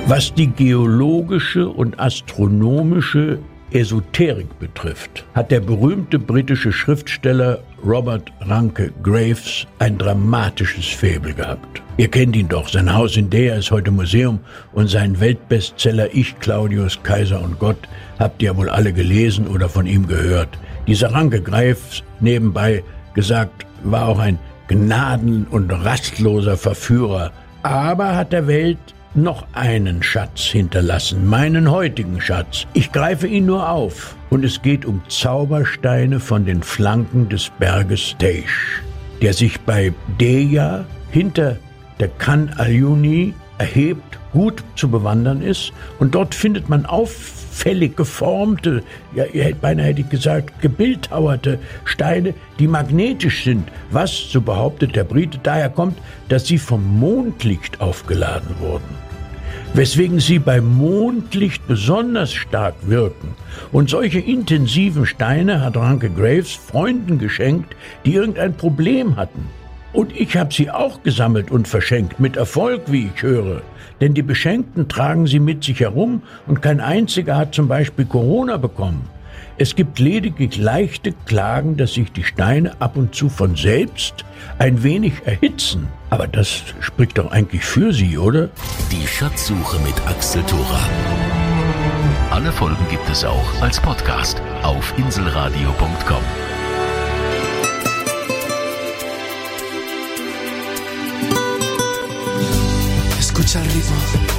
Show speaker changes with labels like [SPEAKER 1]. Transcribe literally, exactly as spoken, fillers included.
[SPEAKER 1] Was die geologische und astronomische Esoterik betrifft, hat der berühmte britische Schriftsteller Robert Ranke Graves ein dramatisches Faible gehabt. Ihr kennt ihn doch, sein Haus in Deer ist heute Museum und seinen Weltbestseller Ich, Claudius, Kaiser und Gott habt ihr wohl alle gelesen oder von ihm gehört. Dieser Ranke Graves, nebenbei gesagt, war auch ein gnaden- und rastloser Verführer, aber hat der Welt noch einen Schatz hinterlassen, meinen heutigen Schatz. Ich greife ihn nur auf und es geht um Zaubersteine von den Flanken des Berges Teisch, der sich bei Deja hinter der Khan al-Yuni erhebt, gut zu bewandern ist und dort findet man auffällig geformte, ja, beinahe hätte ich gesagt, gebildhauerte Steine, die magnetisch sind, was, so behauptet der Brite, daher kommt, dass sie vom Mondlicht aufgeladen wurden, weswegen sie bei Mondlicht besonders stark wirken. Und solche intensiven Steine hat Ranke Graves Freunden geschenkt, die irgendein Problem hatten. Und ich habe sie auch gesammelt und verschenkt, mit Erfolg, wie ich höre. Denn die Beschenkten tragen sie mit sich herum und kein einziger hat zum Beispiel Corona bekommen. Es gibt lediglich leichte Klagen, dass sich die Steine ab und zu von selbst ein wenig erhitzen. Aber das spricht doch eigentlich für sie, oder?
[SPEAKER 2] Die Schatzsuche mit Axel Thora. Alle Folgen gibt es auch als Podcast auf inselradio punkt com.
[SPEAKER 3] Escucha el ritmo.